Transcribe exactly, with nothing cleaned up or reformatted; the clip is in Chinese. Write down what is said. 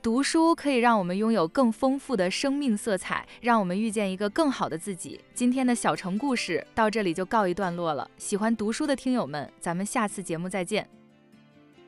读书可以让我们拥有更丰富的生命色彩，让我们遇见一个更好的自己。今天的小城故事到这里就告一段落了。喜欢读书的听友们，咱们下次节目再见。